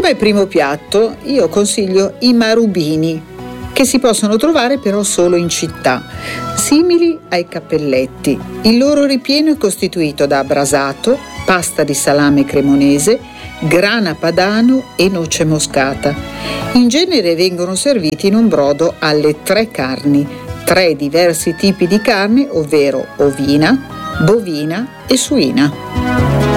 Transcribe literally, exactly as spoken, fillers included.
Come primo piatto io consiglio i marubini, che si possono trovare però solo in città, simili ai cappelletti. Il loro ripieno è costituito da brasato, pasta di salame cremonese, grana padano e noce moscata. In genere vengono serviti in un brodo alle tre carni, tre diversi tipi di carne, ovvero ovina, bovina e suina.